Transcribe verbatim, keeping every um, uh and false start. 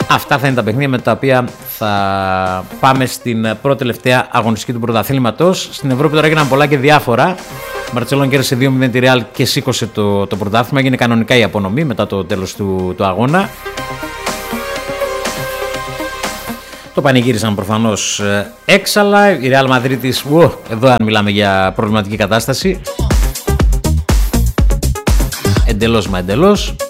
Αυτά θα είναι τα παιχνίδια με τα οποία θα πάμε στην πρώτη τελευταία αγωνιστική του πρωταθλήματος. Στην Ευρώπη τώρα έγιναν πολλά και διάφορα. Η Μπαρτσελόνα κέρδισε δύο μηδέν τη Ρεάλ και σήκωσε το, το πρωτάθλημα. Έγινε κανονικά η απονομή μετά το τέλος του, του αγώνα. Το πανηγύρισαν προφανώς έξαλα. Η Ρεάλ Μαδρίτης, εδώ αν μιλάμε για προβληματική κατάσταση. Εντελώς μα εντελώς.